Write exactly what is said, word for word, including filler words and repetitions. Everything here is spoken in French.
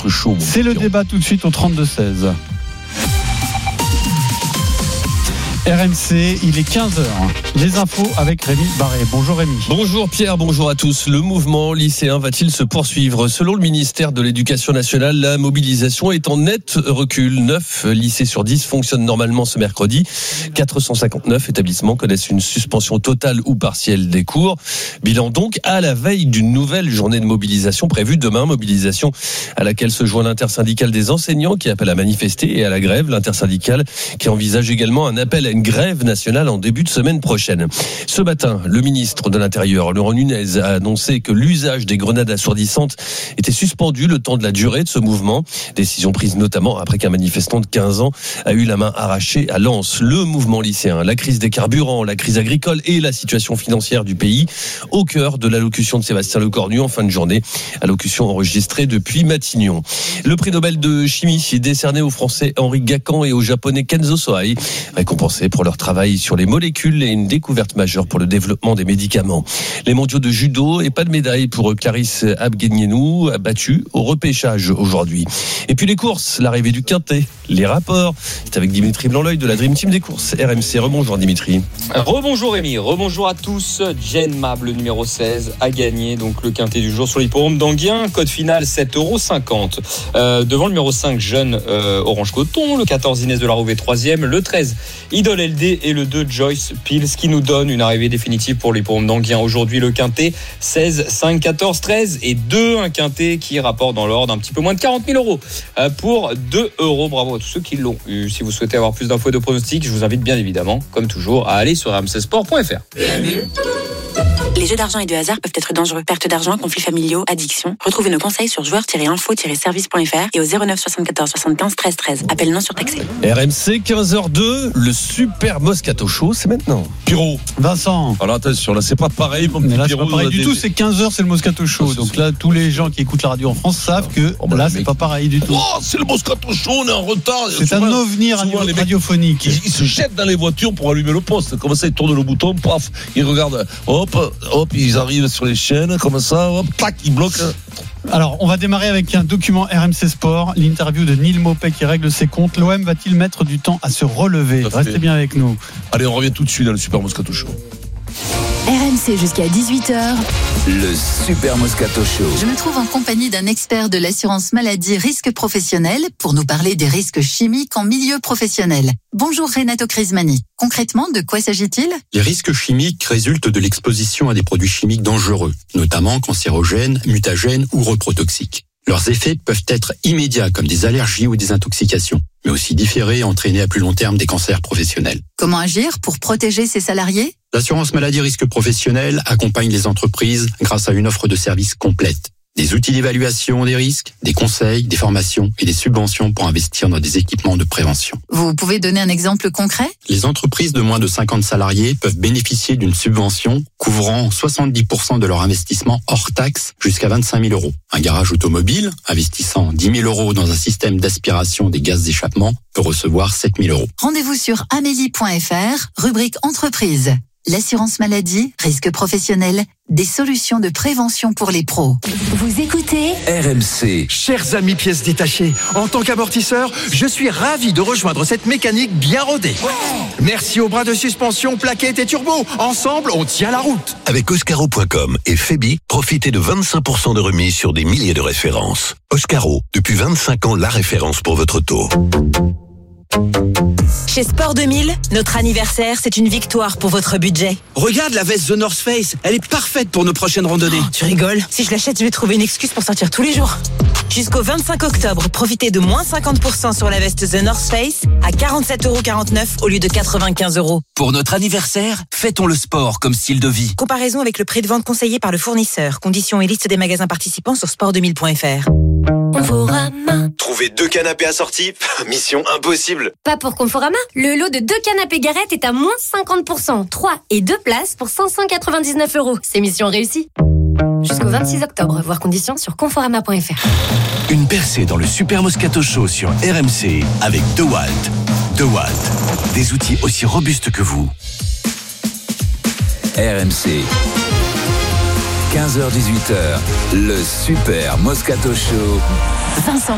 chaud. C'est le débat tout de suite au trente-deux seize. R M C, il est quinze heures. Les infos avec Rémi Barré. Bonjour Rémi. Bonjour Pierre, bonjour à tous. Le mouvement lycéen va-t-il se poursuivre ? Selon le ministère de l'Éducation nationale, la mobilisation est en net recul. neuf lycées sur dix fonctionnent normalement ce mercredi. quatre cent cinquante-neuf établissements connaissent une suspension totale ou partielle des cours. Bilan donc à la veille d'une nouvelle journée de mobilisation prévue demain. Mobilisation à laquelle se joint l'intersyndicale des enseignants qui appelle à manifester et à la grève. L'intersyndicale qui envisage également un appel à une grève nationale en début de semaine prochaine. Ce matin, le ministre de l'Intérieur, Laurent Nunez, a annoncé que l'usage des grenades assourdissantes était suspendu le temps de la durée de ce mouvement. Décision prise notamment après qu'un manifestant de quinze ans a eu la main arrachée à Lens. Le mouvement lycéen, la crise des carburants, la crise agricole et la situation financière du pays au cœur de l'allocution de Sébastien Lecornu en fin de journée. Allocution enregistrée depuis Matignon. Le prix Nobel de chimie est décerné aux Français Henri Gacquan et au Japonais Kenzo Sohei, récompensés pour leur travail sur les molécules et une découverte majeure pour le développement des médicaments. Les mondiaux de judo et pas de médaille pour Clarisse Abguenienou, battue au repêchage aujourd'hui. Et puis les courses, l'arrivée du Quintet, les rapports. C'est avec Dimitri Blanc-L'œil de la Dream Team des courses R M C. Rebonjour Dimitri. Rebonjour Rémi, rebonjour à tous. Jen Mab, le numéro seize, a gagné donc le Quintet du jour sur l'hippodrome d'Anguien. Code final sept euros cinquante. Euh, devant le numéro cinq, Jeune euh, Orange Coton. Le quatorze, Inès de la Rouvet, troisième. Le treize, Idole L D et le deux, Joyce Pils, qui nous donne une arrivée définitive pour l'hippodrome d'Anguien. Aujourd'hui, le Quintet seize, cinq, quatorze, treize et deux. Un Quintet qui rapporte dans l'ordre un petit peu moins de quarante mille euros pour deux euros. Bravo à tous ceux qui l'ont eu. Si vous souhaitez avoir plus d'infos et de pronostics, je vous invite bien évidemment, comme toujours, à aller sur r m c sport point f r. Les jeux d'argent et de hasard peuvent être dangereux. Perte d'argent, conflits familiaux, addiction. Retrouvez nos conseils sur joueurs tiret info tiret service point f r et au zéro neuf soixante-quatorze soixante-quinze treize treize. Appel non surtaxé. R M C, quinze heures deux, le super Moscato Show, c'est maintenant. Pierrot. Vincent. Alors attention, là c'est pas pareil. Mon Mais petit là, c'est Pierrot, pas pareil on a du des- tout. C'est quinze heures, c'est le Moscato Show. Donc là, tous les gens qui écoutent la radio en France savent que Oh, bah, là, le c'est mec- pas pareil du tout. Oh, c'est le Moscato Show, on est en retard. C'est un Souvent- ovni souvent, les mecs- radiophonique. Ils, ils se jettent dans les voitures pour allumer le poste. Comme ça, ils tournent le bouton, paf, ils regardent, hop, hop, ils arrivent sur les chaînes, comme ça, hop, tac, ils bloquent. Alors, on va démarrer avec un document R M C Sport, l'interview de Neil Maupay qui règle ses comptes. L'O M va-t-il mettre du temps à se relever ? Tout à fait. Restez bien avec nous. Allez, on revient tout de suite dans le Super Moscato Show. R M C jusqu'à dix-huit heures. Le Super Moscato Show. Je me trouve en compagnie d'un expert de l'assurance maladie risque professionnel pour nous parler des risques chimiques en milieu professionnel. Bonjour Renato Crismani. Concrètement, de quoi s'agit-il ? Les risques chimiques résultent de l'exposition à des produits chimiques dangereux, notamment cancérogènes, mutagènes ou reprotoxiques. Leurs effets peuvent être immédiats comme des allergies ou des intoxications, mais aussi différés et entraîner à plus long terme des cancers professionnels. Comment agir pour protéger ses salariés ? L'assurance maladie risque professionnel accompagne les entreprises grâce à une offre de services complète. Des outils d'évaluation des risques, des conseils, des formations et des subventions pour investir dans des équipements de prévention. Vous pouvez donner un exemple concret ? Les entreprises de moins de cinquante salariés peuvent bénéficier d'une subvention couvrant soixante-dix pour cent de leur investissement hors taxe jusqu'à vingt-cinq mille euros. Un garage automobile investissant dix mille euros dans un système d'aspiration des gaz d'échappement peut recevoir sept mille euros. Rendez-vous sur amélie point f r, rubrique entreprise. L'assurance maladie, risque professionnel, des solutions de prévention pour les pros. Vous écoutez R M C. Chers amis pièces détachées, en tant qu'amortisseur, je suis ravi de rejoindre cette mécanique bien rodée. Merci aux bras de suspension, plaquettes et turbo. Ensemble, on tient la route. Avec Oscaro point com et Febi, profitez de vingt-cinq pour cent de remise sur des milliers de références. Oscaro, depuis vingt-cinq ans, la référence pour votre auto. Chez Sport deux mille, notre anniversaire, c'est une victoire pour votre budget. Regarde la veste The North Face, elle est parfaite pour nos prochaines randonnées. Oh, tu rigoles ? Si je l'achète, je vais trouver une excuse pour sortir tous les jours. Jusqu'au vingt-cinq octobre, profitez de moins cinquante pour cent sur la veste The North Face à quarante-sept euros quarante-neuf au lieu de quatre-vingt-quinze euros. Pour notre anniversaire, fêtons le sport comme style de vie. Comparaison avec le prix de vente conseillé par le fournisseur. Conditions et liste des magasins participants sur sport deux mille point f r. Conforama. Trouver deux canapés assortis, mission impossible. Pas pour Conforama. Le lot de deux canapés Garrett est à moins cinquante pour cent. trois et deux places pour cinq cent quatre-vingt-dix-neuf euros. C'est mission réussie. Jusqu'au vingt-six octobre, voir conditions sur conforama point f r. Une percée dans le Super Moscato Show sur R M C avec DeWalt. DeWalt, des outils aussi robustes que vous. R M C. quinze heures dix-huit heures, le Super Moscato Show. Vincent